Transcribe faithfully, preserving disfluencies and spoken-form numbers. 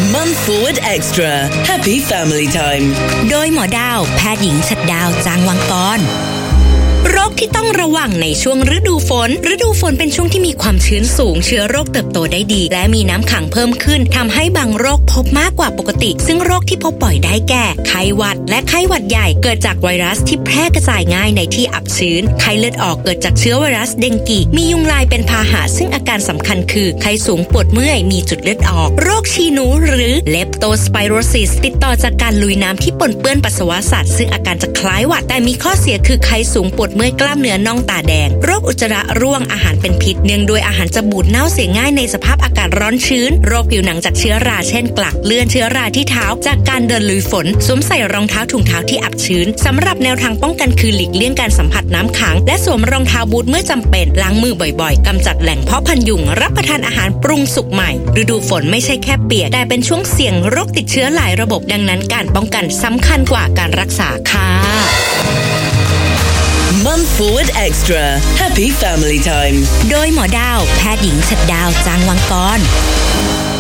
Mum Forward Extra Happy Family Time โดยหมอดาวแพทย์หญิงฉัตรดาวจางวังกรโรคที่ต้องระวังในช่วงฤดูฝนฤดูฝนเป็นช่วงที่มีความชื้นสูงเชื้อโรคเติบโตได้ดีและมีน้ำขังเพิ่มขึ้นทำให้บางโรคพบมากกว่าปกติซึ่งโรคที่พบบ่อยได้แก่ไข้หวัดและไข้หวัดใหญ่เกิดจากไวรัสที่แพร่กระจายง่ายในที่อับชื้นไข้เลือดออกเกิดจากเชื้อไวรัสเดงกีมียุงลายเป็นพาหะซึ่งอาการสำคัญคือไข้สูงปวดเมื่อยมีจุดเลือดออกโรคฉี่หนูหรือเลปโตสไปโรซิสติดต่อจากการลุยน้ำที่ปนเปื้อนปัสสาวะสัตว์ซึ่งอาการจะคล้ายหวัดแต่มีข้อเสียคือไข้สูงปวดเมื่อยกล้ามเนื้อน่องตาแดงโรคอุจจาระร่วงอาหารเป็นพิษเนื่องด้วยอาหารจะบูดเน่าเสียง่ายในสภาพอากาศร้อนชื้นโรคผิวหนังจากเชื้อราเช่นกลักเลื่อนเชื้อราที่เท้าจากการเดินลุยฝนสวมใส่รองเท้าถุงเท้าที่อับชื้นสำหรับแนวทางป้องกันคือหลีกเลี่ยงการสัมผัสน้ำขังและสวมรองเท้าบูทเมื่อจำเป็นล้างมือบ่อยๆกำจัดแหล่งเพาะพันธุ์ยุงรับประทานอาหารปรุงสุกใหม่ฤดูฝนไม่ใช่แค่เปียกแต่เป็นช่วงเสี่ยงโรคติดเชื้อหลายระบบดังนั้นการป้องกันสำคัญกว่าการรักษาค่ะ Mum Forward Extra Happy Family Time โดยหมอดาวแพทย์หญิงฉัตรดาวจางวังกร